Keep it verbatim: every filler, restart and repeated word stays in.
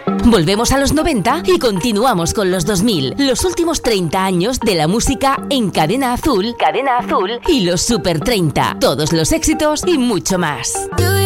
Volvemos a los noventa y continuamos con los dos mil, los últimos treinta años de la música en Cadena Azul, Cadena Azul y los Super treinta, todos los éxitos y mucho más.